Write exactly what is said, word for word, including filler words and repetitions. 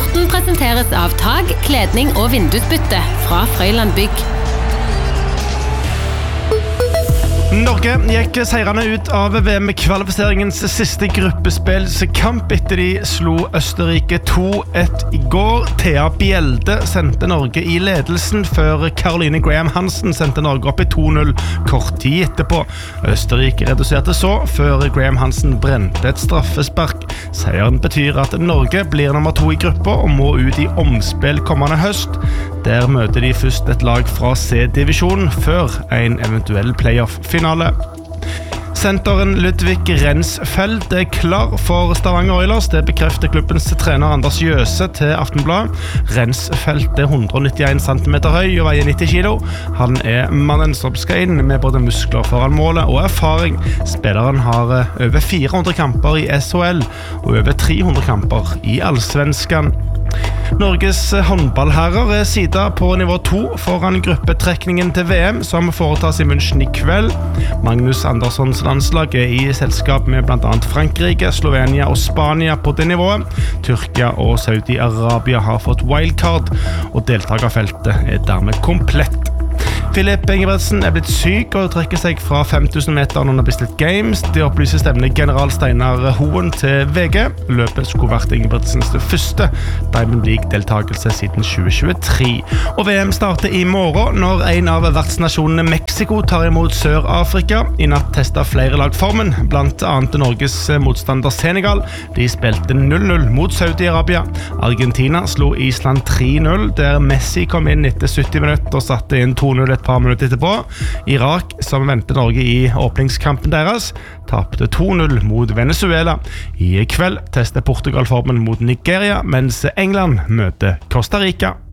Sporten presenteres av tag, kledning og vindusbytte fra Frøyland Bygg. Norge gikk seirende ut av V M-kvalifiseringens siste gruppespillskamp etter de slo Østerrike to ett i går. Thea Bjelde sendte Norge i ledelsen før Caroline Graham Hansen sendte Norge opp i to null kort tid etterpå. Østerrike reduserte så før Graham Hansen brente et straffespark. Seieren betyr at Norge blir nummer to i gruppa og må ut i omspill kommende høst. Der møter de først et lag fra C-divisjonen før en eventuell playoff-finale. Senteren Ludvig Rensfeldt er klar for Stavanger Oilers. Det bekrefter klubbens trener Anders Jøse til Aftenbladet. Rensfeldt er one hundre nittien centimeter høy og veier nitti kilo. Han er mannen som skal inn med både muskler foran målet og erfaring. Spilleren har over fire hundre kamper i S H L og over tre hundre kamper i Allsvenskan. Norges håndballherrer er sida på nivå to foran gruppetrekningen til V M som foretas i München i kveld. Magnus Anderssons landslag er i selskap med blant annet Frankrike, Slovenia og Spania på det nivået. Tyrkia og Saudi-Arabia har fått wildcard, og deltakerfeltet er dermed komplett. Filip Ingebretsen er blitt syk og trekker seg fra fem tusen meter under Bislett Games. Det opplyser stevne general Steinar Hoen til V G. Løpet skulle vært Ingebretsens første Diamond League-deltakelse siden tjue tjuetre. Og V M starter i morgen når en av vertsnasjonene Mexico tar imot Sør-Afrika. I natt testet flere lag formen, blant annet Norges motstander Senegal. De spilte null null mot Saudi-Arabia. Argentina slo Island tre null, der Messi kom inn etter sytti minutter og satte inn to null et par minutter etterpå. Irak, som ventet Norge i åpningskampen deres, tapte to null mot Venezuela. I kveld tester Portugal formen mot Nigeria, mens England møter Costa Rica.